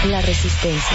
La Resistencia.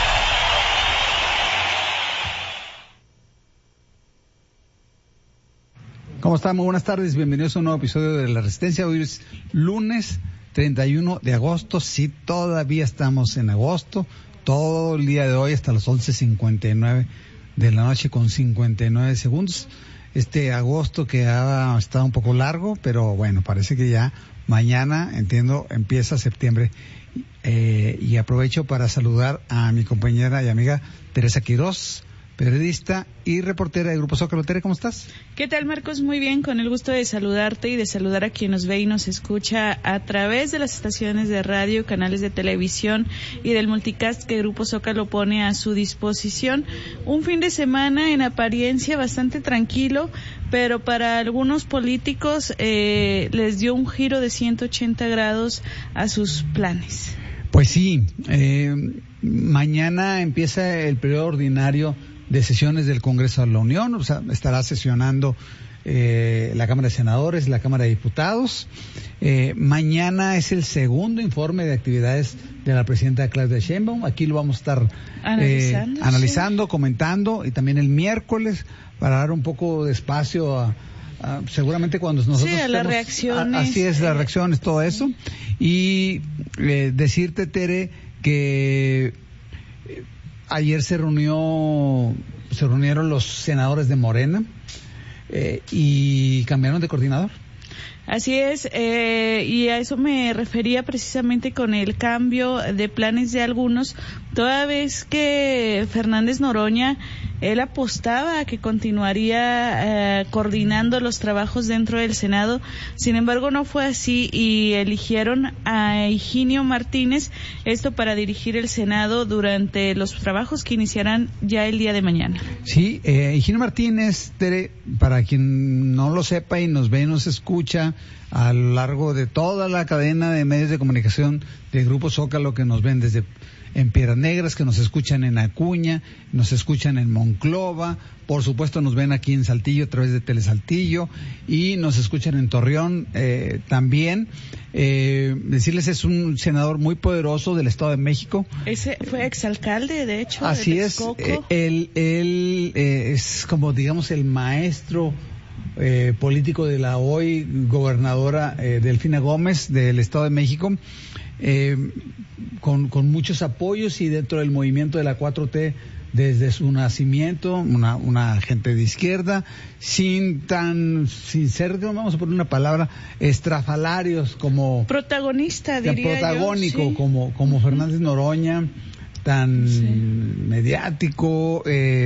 ¿Cómo están? Muy buenas tardes, bienvenidos a un nuevo episodio de La Resistencia. Hoy es lunes 31 de agosto, sí, todavía estamos en agosto, todo el día de hoy hasta las 11:59 de la noche con 59 segundos. Este agosto que ha estado un poco largo, pero bueno, parece que ya mañana, entiendo, empieza septiembre. Y aprovecho para saludar a mi compañera y amiga Teresa Quirós, periodista y reportera de Grupo Zócalo. Tere, ¿cómo estás? ¿Qué tal, Marcos? Muy bien, con el gusto de saludarte y de saludar a quien nos ve y nos escucha a través de las estaciones de radio, canales de televisión y del multicast que Grupo Zócalo pone a su disposición. Un fin de semana en apariencia bastante tranquilo, pero para algunos políticos les dio un giro de 180 grados a sus planes. Pues sí, mañana empieza el periodo ordinario de sesiones del Congreso de la Unión, o sea, estará sesionando la Cámara de Senadores, la Cámara de Diputados. Mañana es el segundo informe de actividades de la presidenta Claudia Sheinbaum. Aquí lo vamos a estar analizando, comentando, y también el miércoles para dar un poco de espacio a seguramente cuando nosotros a las reacciones, así es, las reacciones, todo eso, y decirte, Tere, que ayer se reunieron los senadores de Morena y cambiaron de coordinador. Así es, y a eso me refería precisamente con el cambio de planes de algunos, toda vez que Fernández Noroña, él apostaba a que continuaría coordinando los trabajos dentro del Senado. Sin embargo, no fue así y eligieron a Higinio Martínez, esto para dirigir el Senado durante los trabajos que iniciarán ya el día de mañana. Sí, Higinio Martínez, Tere, para quien no lo sepa y nos ve y nos escucha a lo largo de toda la cadena de medios de comunicación del Grupo Zócalo, que nos ven desde en Piedras Negras, que nos escuchan en Acuña, nos escuchan en Monclova, por supuesto nos ven aquí en Saltillo a través de Telesaltillo y nos escuchan en Torreón también. Decirles, es un senador muy poderoso del Estado de México. Ese fue exalcalde, de hecho. Así es, él es como, digamos, el maestro político de la hoy gobernadora Delfina Gómez del Estado de México, con muchos apoyos y dentro del movimiento de la 4T desde su nacimiento, una gente de izquierda, sin ser, vamos a poner una palabra, estrafalarios como protagonista, diría protagónico, yo, sí. como Fernández Noroña, tan mediático.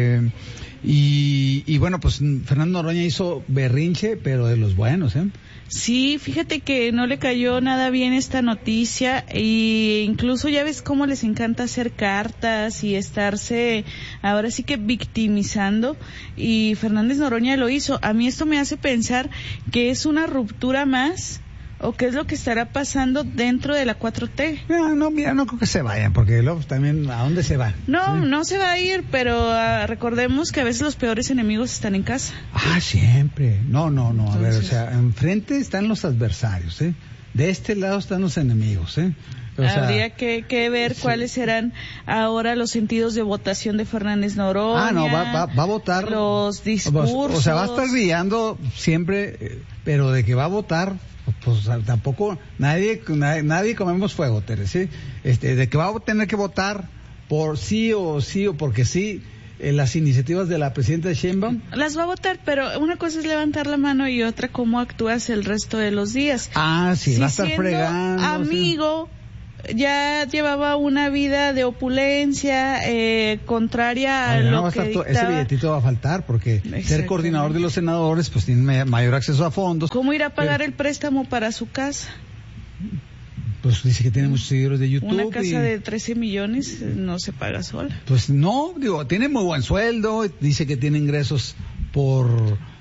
Y bueno, pues Fernando Noroña hizo berrinche, pero de los buenos, Sí, fíjate que no le cayó nada bien esta noticia, e incluso ya ves cómo les encanta hacer cartas y estarse ahora sí que victimizando, y Fernández Noroña lo hizo. A mí esto me hace pensar que es una ruptura más, ¿o qué es lo que estará pasando dentro de la 4T? No, mira, no creo que se vayan, porque luego también, ¿a dónde se van? No, ¿sí? No se va a ir, pero recordemos que a veces los peores enemigos están en casa. Siempre. No, Entonces, a ver, o sea, enfrente están los adversarios, de este lado están los enemigos, Habría que ver cuáles serán ahora los sentidos de votación de Fernández Noroña. Va a votar. Los discursos. O sea, va a estar brillando siempre, pero de que va a votar, pues tampoco nadie comemos fuego, Teresa, ¿sí? De que va a tener que votar por sí o porque sí las iniciativas de la presidenta Sheinbaum. Las va a votar, pero una cosa es levantar la mano y otra cómo actúas el resto de los días. Sí, va a estar fregando. Amigo, sí. Ya llevaba una vida de opulencia, contraria a lo que dictaba. Ese billetito va a faltar, porque ser coordinador de los senadores pues tiene mayor acceso a fondos. ¿Cómo irá a pagar el préstamo para su casa? Pues dice que tiene muchos seguidores de YouTube. Una casa de 13 millones no se paga sola. Pues no, tiene muy buen sueldo, dice que tiene ingresos por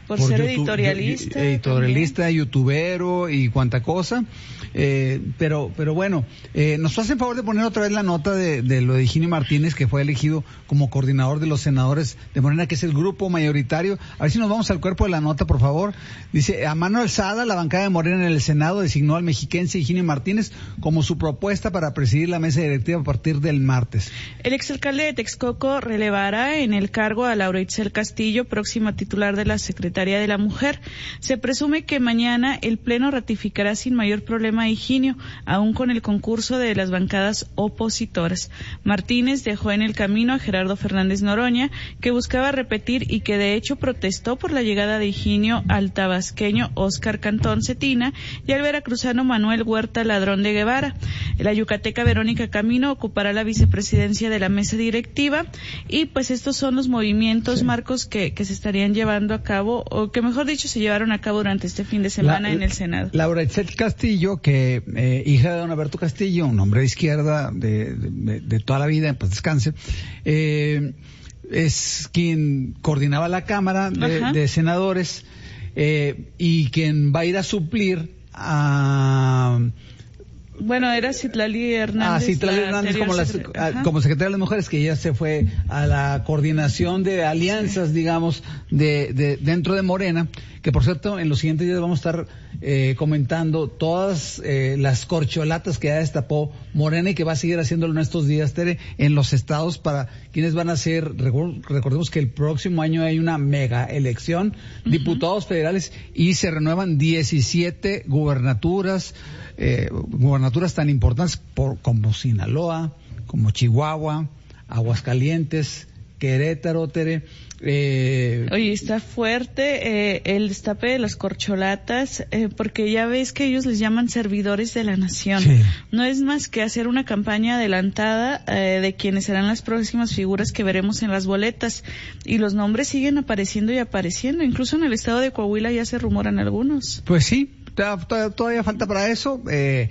Por ser editorialista. Editorialista, youtubero y cuanta cosa. Pero bueno, nos hacen favor de poner otra vez la nota de lo de Higinio Martínez, que fue elegido como coordinador de los senadores de Morena, que es el grupo mayoritario. A ver si nos vamos al cuerpo de la nota, por favor. Dice, a mano alzada, la bancada de Morena en el Senado designó al mexiquense Higinio Martínez como su propuesta para presidir la mesa directiva a partir del martes. El exalcalde de Texcoco relevará en el cargo a Laura Itzel Castillo, próxima titular de la Secretaría de la Mujer. Se presume que mañana el Pleno ratificará sin mayor problema a Higinio, aún con el concurso de las bancadas opositoras. Martínez dejó en el camino a Gerardo Fernández Noroña, que buscaba repetir y que de hecho protestó por la llegada de Higinio al tabasqueño Óscar Cantón Cetina y al veracruzano Manuel Huerta Ladrón de Guevara. La yucateca Verónica Camino ocupará la vicepresidencia de la mesa directiva y pues estos son los movimientos, Marcos, que se estarían llevando a cabo, o que mejor dicho se llevaron a cabo durante este fin de semana en el Senado. Laura Itzel Castillo, que hija de don Alberto Castillo, un hombre de izquierda de toda la vida, pues descanse, es quien coordinaba la Cámara de Senadores y quien va a ir a suplir a... Bueno, era Citlali Hernández. Citlali Hernández como secretaria de las Mujeres, que ya se fue a la coordinación de alianzas, digamos, de dentro de Morena, que por cierto, en los siguientes días vamos a estar comentando todas las corcholatas que ya destapó Morena y que va a seguir haciéndolo en estos días, Tere, en los estados para quienes van a ser, recordemos que el próximo año hay una mega elección, diputados federales, y se renuevan 17 gubernaturas tan importantes como Sinaloa, como Chihuahua, Aguascalientes, Querétaro, Tere. Oye, está fuerte el destape de las corcholatas, porque ya ves que ellos les llaman servidores de la nación. Sí. No es más que hacer una campaña adelantada de quienes serán las próximas figuras que veremos en las boletas. Y los nombres siguen apareciendo y apareciendo. Incluso en el estado de Coahuila ya se rumoran algunos. Pues sí. Todavía falta para eso,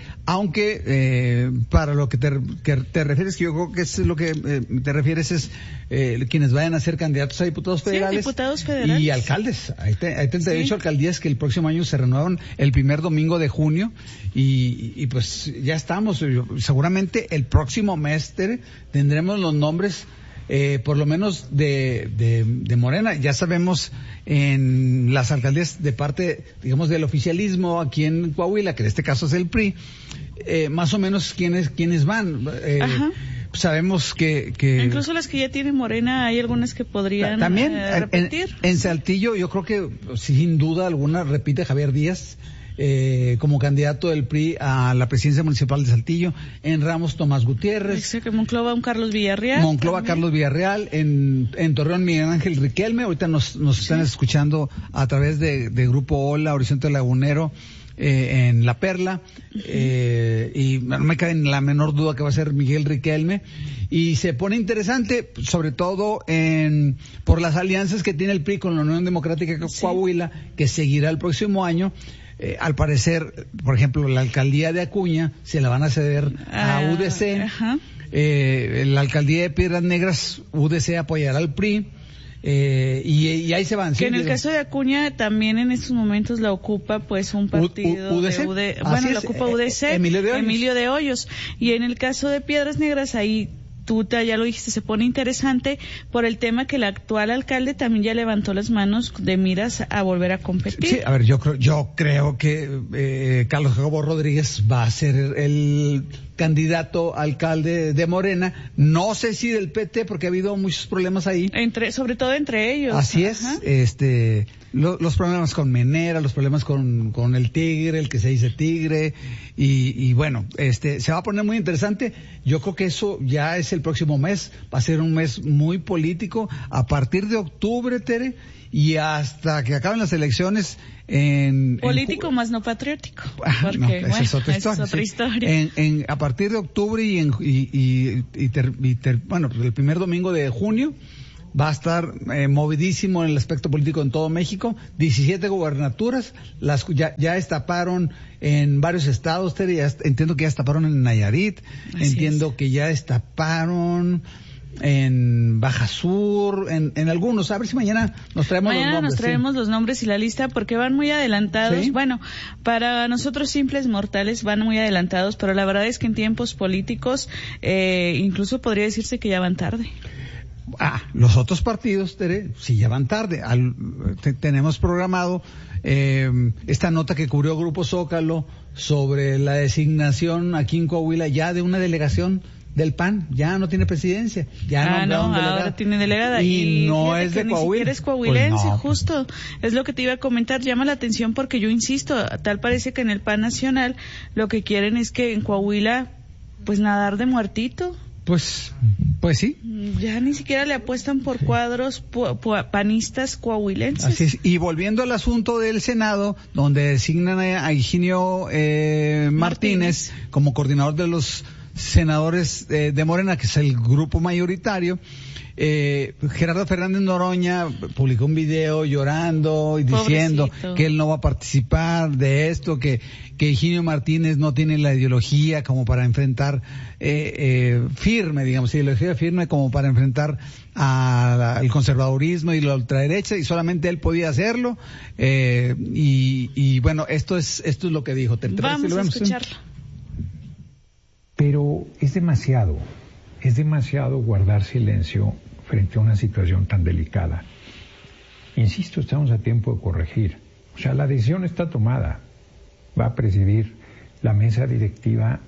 aunque para lo que te refieres, que yo creo que es lo que te refieres es quienes vayan a ser candidatos a diputados federales, diputados federales y alcaldes. Hay 38 alcaldías que el próximo año se renuevan el primer domingo de junio y pues ya estamos. Seguramente el próximo mes tendremos los nombres por lo menos de Morena. Ya sabemos en las alcaldías de parte, digamos, del oficialismo aquí en Coahuila, que en este caso es el PRI, más o menos quiénes van. Sabemos que incluso las que ya tiene Morena, hay algunas que podrían también repetir. En Saltillo, yo creo que sin duda alguna repite Javier Díaz como candidato del PRI a la presidencia municipal de Saltillo. En Ramos, Tomás Gutiérrez. En Monclova, Carlos Villarreal. Carlos Villarreal. En Torreón, Miguel Ángel Riquelme. Ahorita nos están escuchando a través de Grupo Hola, Horizonte Lagunero, en La Perla. Y no me cabe en la menor duda que va a ser Miguel Riquelme. Y se pone interesante, sobre todo por las alianzas que tiene el PRI con la Unión Democrática de Coahuila, que seguirá el próximo año. Al parecer, por ejemplo, la alcaldía de Acuña se la van a ceder a UDC. La alcaldía de Piedras Negras, UDC apoyará al PRI. Y ahí se van. Que en el caso de Acuña también en estos momentos la ocupa pues un partido UDC. la ocupa UDC, Emilio de Hoyos. Y en el caso de Piedras Negras, ahí tú ya lo dijiste, se pone interesante por el tema que el actual alcalde también ya levantó las manos de miras a volver a competir. Sí, a ver, yo creo que Carlos Jacobo Rodríguez va a ser el candidato alcalde de Morena. No sé si del PT, porque ha habido muchos problemas ahí. Sobre todo entre ellos. Así es. Los problemas con Menera, los problemas con el Tigre, el que se dice Tigre, y bueno, se va a poner muy interesante. Yo creo que eso ya es el próximo mes, va a ser un mes muy político, a partir de octubre, Tere, y hasta que acaben las elecciones político más no patriótico. Porque, esa es otra historia. A partir de octubre bueno, el primer domingo de junio, va a estar movidísimo en el aspecto político en todo México. 17 gubernaturas, ya destaparon en varios estados, entiendo que ya destaparon en Nayarit, que ya destaparon en Baja Sur, en algunos. A ver si mañana nos traemos los nombres. Mañana nos traemos los nombres y la lista porque van muy adelantados. ¿Sí? Bueno, para nosotros simples mortales van muy adelantados, pero la verdad es que en tiempos políticos incluso podría decirse que ya van tarde. Los otros partidos, Tere, sí ya van tarde. Tenemos programado esta nota que cubrió Grupo Zócalo sobre la designación aquí en Coahuila ya de una delegación del PAN. Ya no tiene presidencia. Ya no, ahora tiene delegada. Y no es de Coahuila. Ni siquiera es coahuilense, pues no, justo. Es lo que te iba a comentar. Llama la atención porque yo insisto, tal parece que en el PAN nacional lo que quieren es que en Coahuila, pues nadar de muertito. Pues sí. Ya ni siquiera le apuestan por cuadros panistas coahuilenses. Así es. Y volviendo al asunto del Senado, donde designan a Higinio Martínez como coordinador de los senadores de Morena, que es el grupo mayoritario, Gerardo Fernández Noroña publicó un video llorando y diciendo que él no va a participar de esto, que Higinio Martínez no tiene la ideología como para enfrentar ideología firme como para enfrentar al conservadurismo y la ultraderecha, y solamente él podía hacerlo, y bueno, esto es lo que dijo. Vamos a escucharlo. Pero es demasiado guardar silencio frente a una situación tan delicada. Insisto, estamos a tiempo de corregir. O sea, la decisión está tomada. Va a presidir la mesa directiva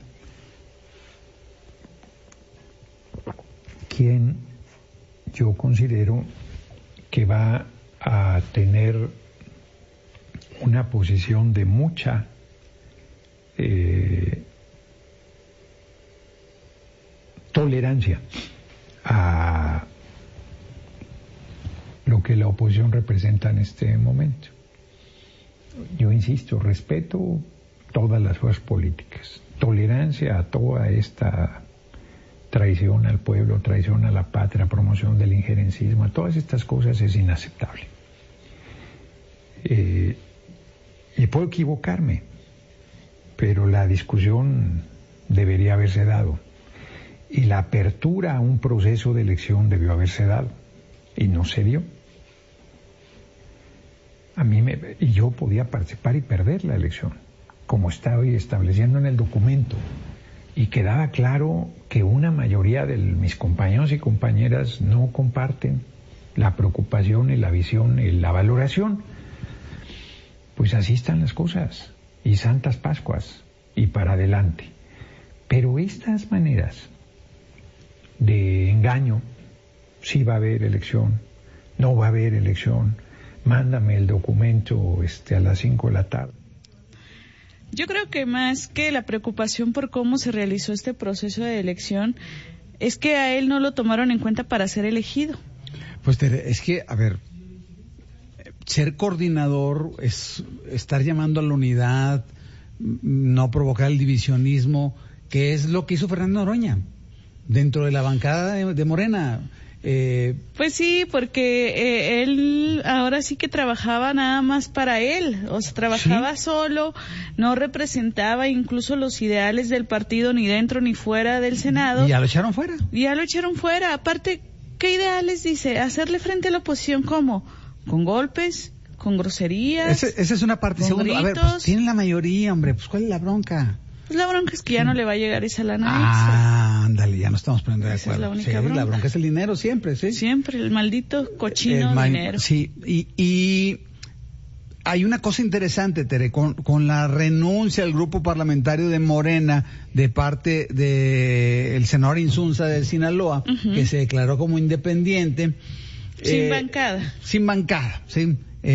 quien yo considero que va a tener una posición de mucha tolerancia a lo que la oposición representa en este momento. Yo insisto, respeto todas las fuerzas políticas, tolerancia a toda esta traición al pueblo, traición a la patria, promoción del injerencismo, a todas estas cosas es inaceptable. Y puedo equivocarme, pero la discusión debería haberse dado. Y la apertura a un proceso de elección debió haberse dado, y no se dio. Y yo podía participar y perder la elección, como estaba estableciendo en el documento, y quedaba claro que una mayoría de mis compañeros y compañeras no comparten la preocupación y la visión y la valoración. Pues así están las cosas, y santas Pascuas, y para adelante. Pero estas maneras de engaño, sí va a haber elección, no va a haber elección, mándame el documento a las 5 de la tarde. Yo creo que más que la preocupación por cómo se realizó este proceso de elección, es que a él no lo tomaron en cuenta para ser elegido. Pues es que, a ver, ser coordinador es estar llamando a la unidad, no provocar el divisionismo, que es lo que hizo Fernando Noroña dentro de la bancada de Morena. Pues sí, porque él ahora sí que trabajaba nada más para él, o sea, trabajaba solo, no representaba incluso los ideales del partido ni dentro ni fuera del Senado. Y ya lo echaron fuera. Aparte, ¿qué ideales dice? Hacerle frente a la oposición, ¿cómo? Con golpes, con groserías. Esa es una parte. Segundo, a ver, pues tienen la mayoría, hombre, pues ¿cuál es la bronca? Pues la bronca es que ya no le va a llegar esa lana extra. Ándale, ya no estamos poniendo de acuerdo. Esa es la única bronca. La bronca es el dinero siempre, ¿sí? Siempre, el maldito cochino dinero. Sí, y hay una cosa interesante, Tere, con la renuncia al grupo parlamentario de Morena de parte del senador Insunza de Sinaloa, que se declaró como independiente. Sin bancada, sí.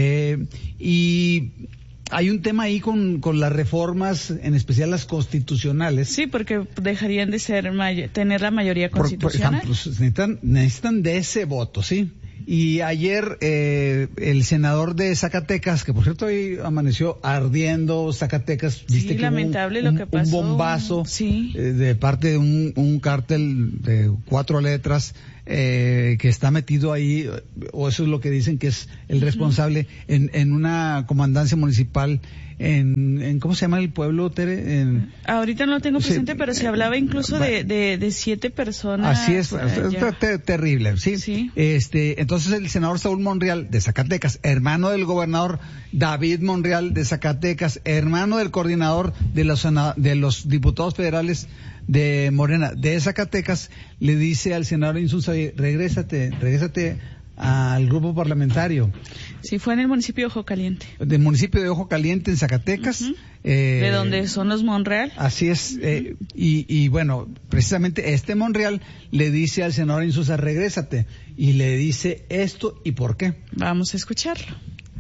Y hay un tema ahí con las reformas, en especial las constitucionales. Sí, porque dejarían de tener la mayoría constitucional. Necesitan de ese voto, ¿sí? Y ayer el senador de Zacatecas, que por cierto hoy amaneció ardiendo Zacatecas, viste que lamentable lo que pasó. Un bombazo de parte de un cártel de 4 letras que está metido ahí, o eso es lo que dicen que es el responsable en una comandancia municipal en ¿cómo se llama el pueblo, Tere? Ahorita no lo tengo presente, pero se hablaba incluso de 7 personas. Así es, terrible, ¿sí? Sí. Entonces el senador Saúl Monreal de Zacatecas, hermano del gobernador David Monreal de Zacatecas, hermano del coordinador de los diputados federales de Morena de Zacatecas, le dice al senador Insunza: regrésate al grupo parlamentario. Sí, fue en el municipio de Ojo Caliente. Del municipio de Ojo Caliente, en Zacatecas. De donde son los Monreal. Así es. Y bueno, precisamente Monreal le dice al senador Insunza: regrésate. Y le dice esto y por qué. Vamos a escucharlo.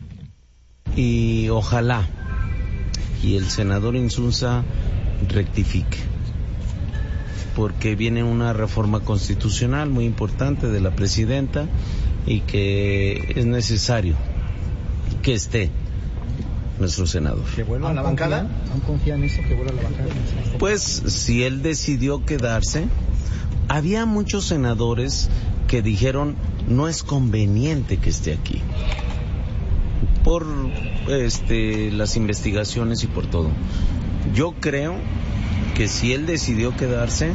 Y ojalá y el senador Insunza rectifique, porque viene una reforma constitucional muy importante de la presidenta y que es necesario que esté nuestro senador. ¿Que vuelva a la bancada? ¿Han confiado en eso, que vuelva a la bancada? Pues si él decidió quedarse, había muchos senadores que dijeron: no es conveniente que esté aquí, por las investigaciones y por todo. Yo creo que si él decidió quedarse,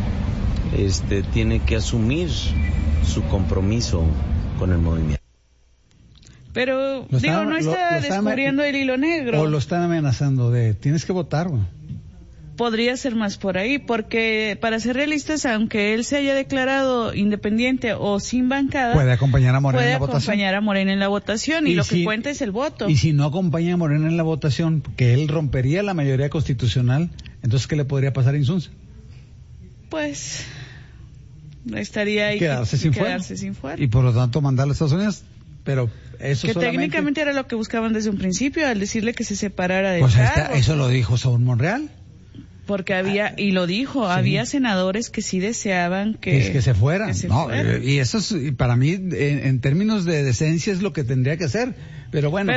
tiene que asumir su compromiso con el movimiento. Pero, no está descubriendo el hilo negro. O lo están amenazando tienes que votar, güey. Podría ser más por ahí, porque para ser realistas, aunque él se haya declarado independiente o sin bancada, puede acompañar a Morena en la votación. Y lo que cuenta es el voto. Y si no acompaña a Morena en la votación, que él rompería la mayoría constitucional, entonces ¿qué le podría pasar a Insunza? Pues estaría ahí quedarse sin fuera. Y por lo tanto mandarlo a Estados Unidos. Pero eso que solamente... técnicamente era lo que buscaban desde un principio, al decirle que se separara de eso lo dijo Saúl Monreal. Porque había senadores que sí deseaban que se fueran. Y eso es, para mí, en términos de decencia, es lo que tendría que hacer. Pero bueno,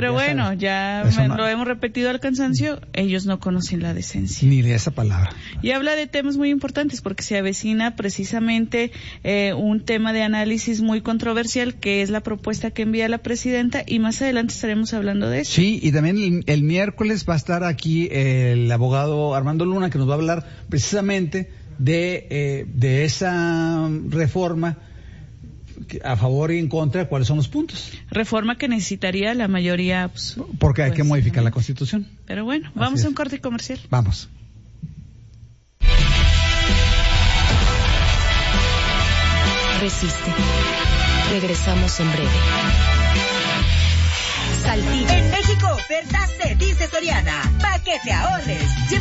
lo hemos repetido al cansancio, ellos no conocen la decencia. Ni de esa palabra. Y habla de temas muy importantes, porque se avecina precisamente un tema de análisis muy controversial, que es la propuesta que envía la presidenta, y más adelante estaremos hablando de eso. Sí, y también el miércoles va a estar aquí el abogado Armando Luna, que nos va a hablar precisamente de esa reforma a favor y en contra, ¿cuáles son los puntos? Reforma que necesitaría la mayoría. Porque hay que modificar la Constitución. Pero bueno, vamos a un corte comercial. Vamos. Resiste. Regresamos en breve. Saltillo. En México, ofertas se dice Soriana. Pa' que te ahorres. Lleva